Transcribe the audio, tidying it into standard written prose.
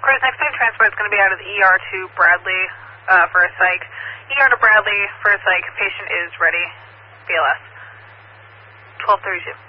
course, next time transport is going to be out of the ER to Bradley for a psych. ER to Bradley for a psych. Patient is ready. BLS. 1232.